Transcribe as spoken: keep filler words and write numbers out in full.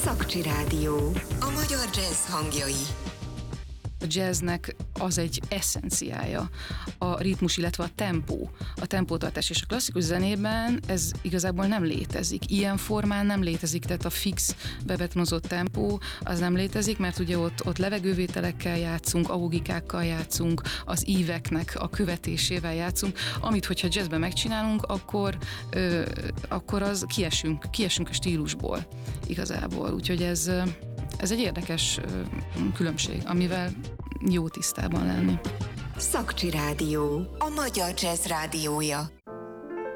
Szakcsi Rádió. A magyar jazz hangjai. A jazznek az egy eszenciája a ritmus, illetve a tempó, a tempótartás, és a klasszikus zenében ez igazából nem létezik. Ilyen formán nem létezik, tehát a fix bebetonozott tempó az nem létezik, mert ugye ott, ott levegővételekkel játszunk, augikákkal játszunk, az íveknek a követésével játszunk, amit hogyha jazzben megcsinálunk, akkor, ö, akkor az kiesünk, kiesünk a stílusból igazából. Úgyhogy ez, ez egy érdekes ö, különbség, amivel jó tisztában lenni. Szakcsi Rádió. A magyar jazz rádiója.